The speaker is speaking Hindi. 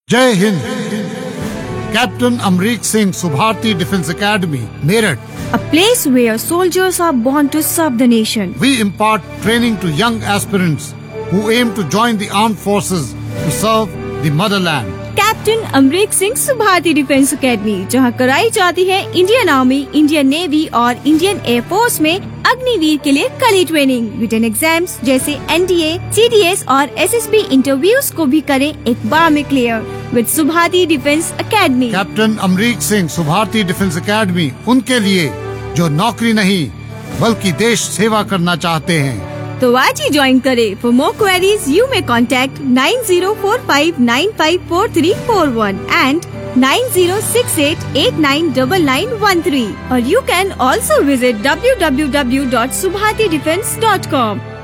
जय Hind. Captain Amrik Singh Subharti defence academy Meerut. A place where soldiers are born to serve the nation. We impart training to young aspirants who aim to join the armed forces to serve the motherland. Captain Amrik Singh Subharti defence academy, जहां कराई जाती है इंडियन आर्मी, इंडियन नेवी और इंडियन एयर फोर्स में अग्निवीर के लिए कड़ी ट्रेनिंग। रिटन एग्जाम्स जैसे NDA, CDS और SSB इंटरव्यूज को भी करें एक बार में clear with Subharti defence academy. Captain Amrik Singh Subharti defence academy उनके लिए जो नौकरी नहीं बल्कि देश सेवा करना चाहते हैं। तो आज ही ज्वाइन करें। For more queries you may contact 9045954341 and 9068899913, or you can also visit www.subhartidefense.com.